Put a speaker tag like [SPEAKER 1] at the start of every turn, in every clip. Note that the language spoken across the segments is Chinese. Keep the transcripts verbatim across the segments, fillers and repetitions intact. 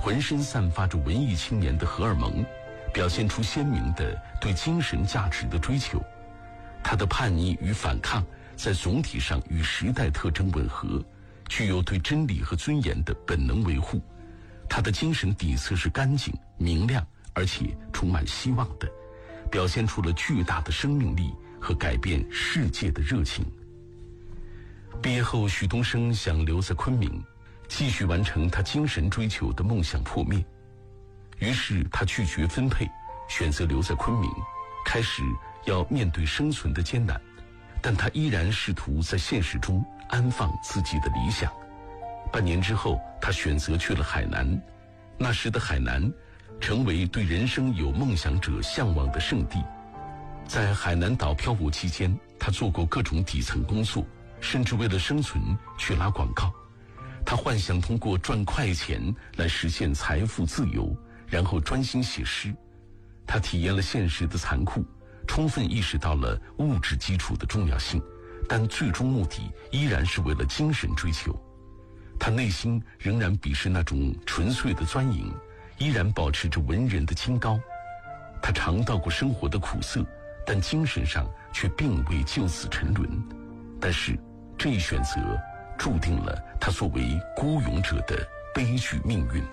[SPEAKER 1] 浑身散发着文艺青年的荷尔蒙，表现出鲜明的对精神价值的追求。他的叛逆与反抗在总体上与时代特征吻合，具有对真理和尊严的本能维护。他的精神底色是干净、明亮，而且充满希望的，表现出了巨大的生命力和改变世界的热情。毕业后，许东升想留在昆明，继续完成他精神追求的梦想破灭。于是他拒绝分配，选择留在昆明，开始要面对生存的艰难。但他依然试图在现实中安放自己的理想。半年之后，他选择去了海南。那时的海南成为对人生有梦想者向往的圣地。在海南岛漂泊期间，他做过各种底层工作，甚至为了生存去拉广告。他幻想通过赚快钱来实现财富自由，然后专心写诗。他体验了现实的残酷，充分意识到了物质基础的重要性，但最终目的依然是为了精神追求。他内心仍然鄙视那种纯粹的钻营，依然保持着文人的清高。他尝到过生活的苦涩，但精神上却并未就此沉沦。但是这一选择注定了他作为孤勇者的悲剧命运。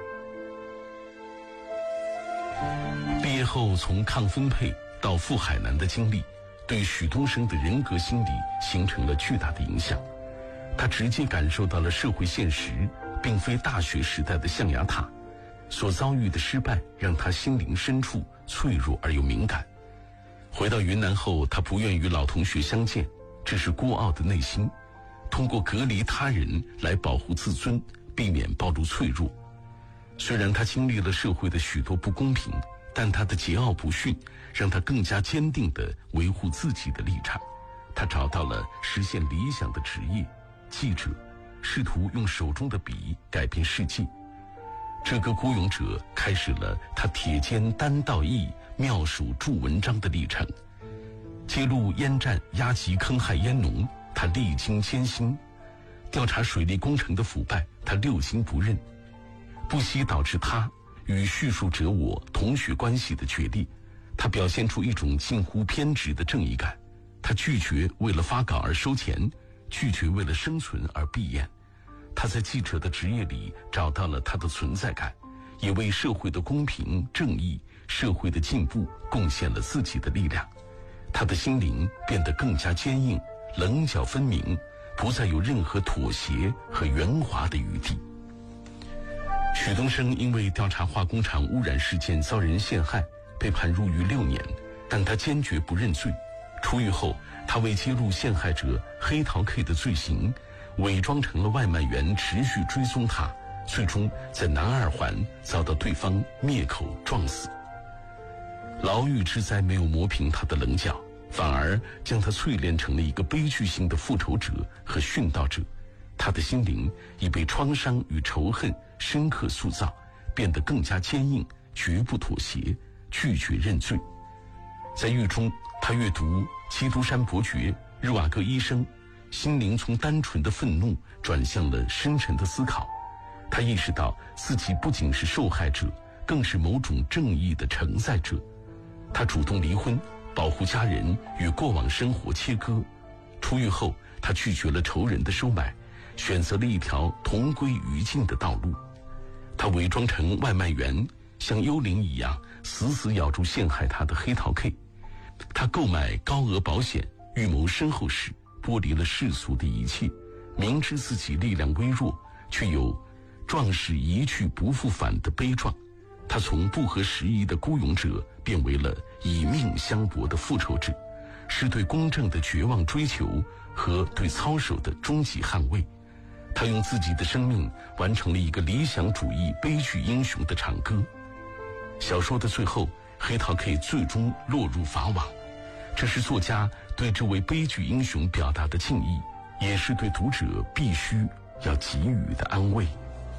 [SPEAKER 1] 毕业后从抗分配到赴海南的经历，对许东升的人格心理形成了巨大的影响。他直接感受到了社会现实并非大学时代的象牙塔，所遭遇的失败让他心灵深处脆弱而又敏感。回到云南后，他不愿与老同学相见，这是孤傲的内心，通过隔离他人来保护自尊，避免暴露脆弱。虽然他经历了社会的许多不公平，但他的桀骜不驯让他更加坚定地维护自己的立场。他找到了实现理想的职业，记者，试图用手中的笔改变世界。这个孤勇者开始了他铁肩担道义、妙手著文章的历程。揭露烟战压级坑害烟农，他历经艰辛；调查水利工程的腐败，他六亲不认。不惜导致他与叙述者我同学关系的决裂，他表现出一种近乎偏执的正义感。他拒绝为了发稿而收钱，拒绝为了生存而闭眼。他在记者的职业里找到了他的存在感，也为社会的公平正义、社会的进步贡献了自己的力量。他的心灵变得更加坚硬，棱角分明，不再有任何妥协和圆滑的余地。许东升因为调查化工厂污染事件遭人陷害，被判入狱六年，但他坚决不认罪。出狱后，他为揭露陷害者黑桃 K 的罪行，伪装成了外卖员，持续追踪他，最终在南二环遭到对方灭口撞死。牢狱之灾没有磨平他的棱角，反而将他淬炼成了一个悲剧性的复仇者和殉道者。他的心灵已被创伤与仇恨深刻塑造，变得更加坚硬，绝不妥协，拒绝认罪。在狱中，他阅读基督山伯爵、日瓦戈医生，心灵从单纯的愤怒转向了深沉的思考。他意识到自己不仅是受害者，更是某种正义的承载者。他主动离婚，保护家人，与过往生活切割。出狱后，他拒绝了仇人的收买，选择了一条同归于尽的道路。他伪装成外卖员，像幽灵一样死死咬住陷害他的黑桃 K。 他购买高额保险，预谋身后事，剥离了世俗的一切，明知自己力量微弱，却有壮士一去不复返的悲壮。他从不合时宜的孤勇者变为了以命相搏的复仇者，是对公正的绝望追求和对操守的终极捍卫。他用自己的生命完成了一个理想主义悲剧英雄的长歌。小说的最后，黑桃 K 最终落入法网，这是作家对这位悲剧英雄表达的敬意，也是对读者必须要给予的安慰。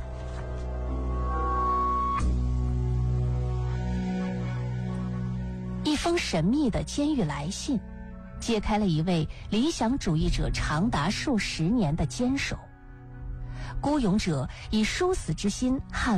[SPEAKER 2] 一封神秘的监狱来信，揭开了一位理想主义者长达数十年的坚守。孤勇者以殊死之心捍